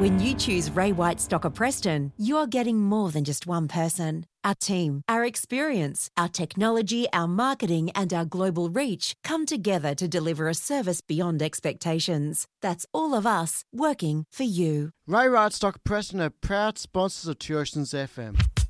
When you choose Ray White Stocker Preston, you're getting more than just one person. Our team, our experience, our technology, our marketing and our global reach come together to deliver a service beyond expectations. That's all of us working for you. Ray White Stocker Preston are proud sponsors of Two Oceans FM.